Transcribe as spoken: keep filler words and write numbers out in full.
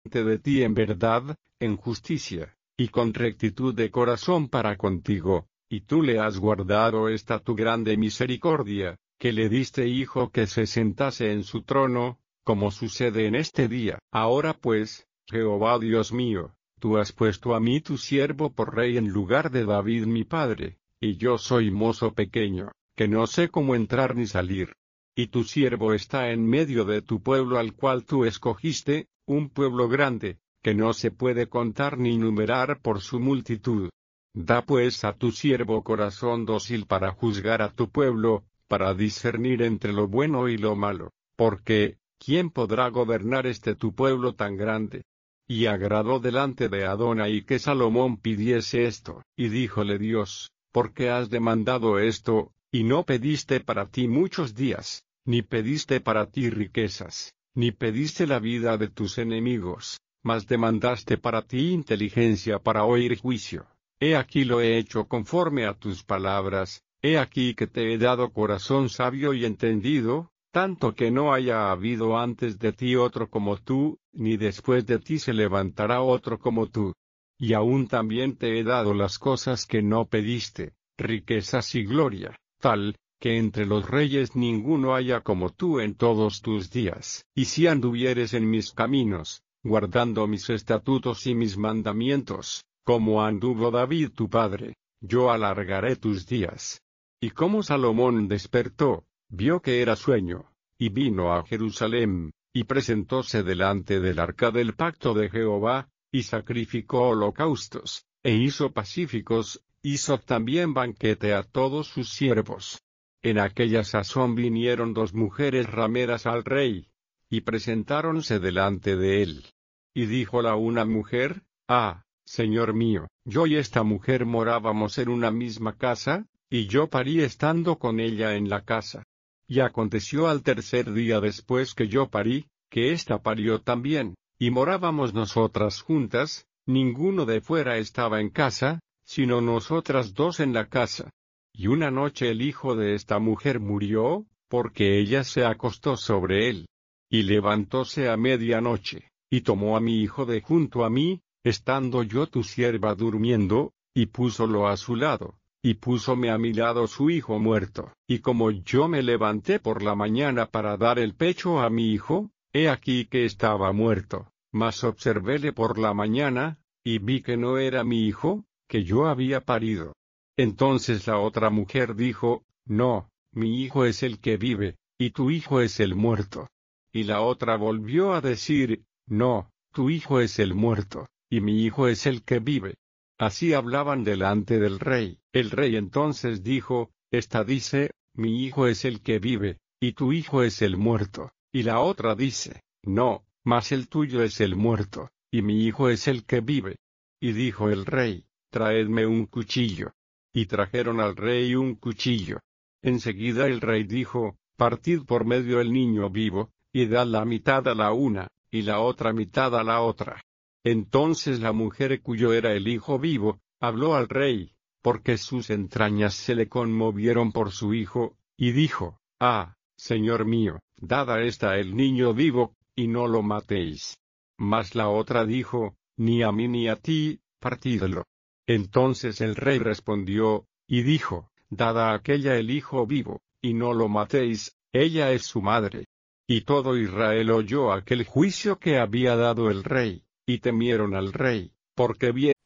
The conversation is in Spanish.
de ti en verdad, en justicia, y con rectitud de corazón para contigo, y tú le has guardado esta tu grande misericordia, que le diste hijo que se sentase en su trono, como sucede en este día. Ahora pues, Jehová Dios mío, tú has puesto a mí tu siervo por rey en lugar de David mi padre, y yo soy mozo pequeño, que no sé cómo entrar ni salir. Y tu siervo está en medio de tu pueblo al cual tú escogiste, un pueblo grande, que no se puede contar ni numerar por su multitud. Da pues a tu siervo corazón dócil para juzgar a tu pueblo, para discernir entre lo bueno y lo malo, porque, ¿quién podrá gobernar este tu pueblo tan grande? Y agradó delante de Adonai que Salomón pidiese esto, y díjole Dios, ¿por qué has demandado esto, y no pediste para ti muchos días, ni pediste para ti riquezas, ni pediste la vida de tus enemigos, mas demandaste para ti inteligencia para oír juicio? He aquí lo he hecho conforme a tus palabras, he aquí que te he dado corazón sabio y entendido, tanto que no haya habido antes de ti otro como tú, ni después de ti se levantará otro como tú. Y aún también te he dado las cosas que no pediste, riquezas y gloria, tal, que entre los reyes ninguno haya como tú en todos tus días. Y si anduvieres en mis caminos, guardando mis estatutos y mis mandamientos, como anduvo David tu padre, yo alargaré tus días. Y como Salomón despertó, vio que era sueño, y vino a Jerusalén, y presentóse delante del arca del pacto de Jehová, y sacrificó holocaustos, e hizo pacíficos, hizo también banquete a todos sus siervos. En aquella sazón vinieron dos mujeres rameras al rey, y presentáronse delante de él. Y dijo la una mujer, Ah, Señor mío, yo y esta mujer morábamos en una misma casa, y yo parí estando con ella en la casa. Y aconteció al tercer día después que yo parí, que ésta parió también, y morábamos nosotras juntas, ninguno de fuera estaba en casa, sino nosotras dos en la casa. Y una noche el hijo de esta mujer murió, porque ella se acostó sobre él. Y levantóse a medianoche, y tomó a mi hijo de junto a mí, estando yo tu sierva durmiendo, y púsolo a su lado, y púsome a mi lado su hijo muerto. Y como yo me levanté por la mañana para dar el pecho a mi hijo, he aquí que estaba muerto, mas observéle por la mañana, y vi que no era mi hijo, que yo había parido. Entonces la otra mujer dijo, No, mi hijo es el que vive, y tu hijo es el muerto. Y la otra volvió a decir, No, tu hijo es el muerto, y mi hijo es el que vive. Así hablaban delante del rey. El rey entonces dijo, Esta dice, Mi hijo es el que vive, y tu hijo es el muerto. Y la otra dice, No, mas el tuyo es el muerto, y mi hijo es el que vive. Y dijo el rey, Traedme un cuchillo. Y trajeron al rey un cuchillo. Enseguida el rey dijo, Partid por medio el niño vivo, y dad la mitad a la una, y la otra mitad a la otra. Entonces la mujer cuyo era el hijo vivo, habló al rey, porque sus entrañas se le conmovieron por su hijo, y dijo, Ah, señor mío, dad a esta el niño vivo, y no lo matéis. Mas la otra dijo, Ni a mí ni a ti, partidlo. Entonces el rey respondió, y dijo, Dad a aquella el hijo vivo, y no lo matéis, ella es su madre. Y todo Israel oyó aquel juicio que había dado el rey, y temieron al rey, porque vieron